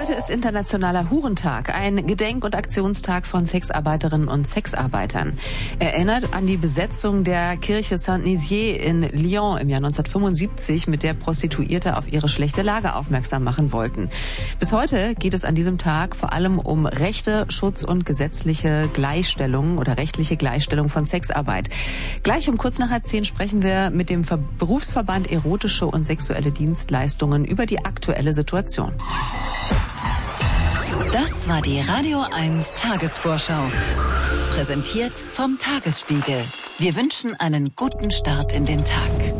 Heute ist Internationaler Hurentag, ein Gedenk- und Aktionstag von Sexarbeiterinnen und Sexarbeitern. Erinnert an die Besetzung der Kirche Saint-Nizier in Lyon im Jahr 1975, mit der Prostituierte auf ihre schlechte Lage aufmerksam machen wollten. Bis heute geht es an diesem Tag vor allem um Rechte, Schutz und gesetzliche Gleichstellung oder rechtliche Gleichstellung von Sexarbeit. Gleich um kurz nach 10 sprechen wir mit dem Berufsverband Erotische und Sexuelle Dienstleistungen über die aktuelle Situation. Das war die Radio 1 Tagesvorschau. Präsentiert vom Tagesspiegel. Wir wünschen einen guten Start in den Tag.